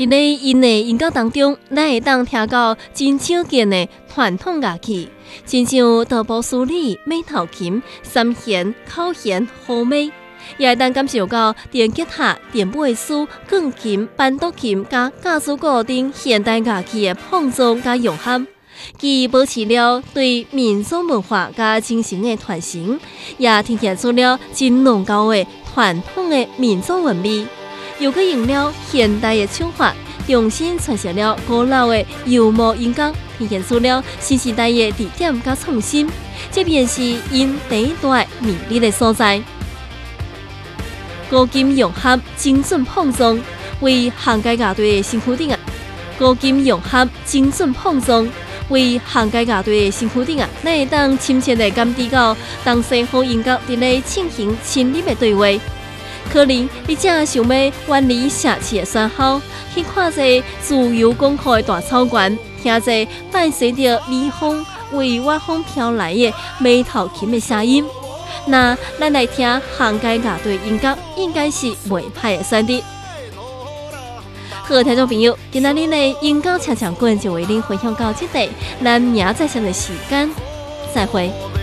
伫因的音乐当中，咱会当听到真少见的传统乐器，亲像德布斯里、马头琴、三弦、口弦、号麦，也会当感受到电吉他、电贝斯、钢琴、班多琴加架子鼓等现代乐器的碰撞加融合。既保持了对民俗文化加精神的传承，也呈现出了真浓厚的传统的民族文味，又去用了现代的手法，重新传承了古老的幽默音乐，呈现出了新时代的地点加创新，这便是因第一代魅力的所在。古今融合，精准碰撞，为行界乐队的新铺顶啊！古今融合，精准碰撞。为行界乐队的新铺顶啊，咱会当亲切地感知到当时好音乐伫咧进行亲密的对话。可能你正想要远离城市的喧嚣，去看一自由广阔的大草原，听一伴随着微风为晚风飘来的马头琴的声音。那咱来听行界乐队音乐，应该是袂歹的选择。好，听众朋友，今仔日的音乐强强棍就为您分享到这里，咱明仔载的时间再会。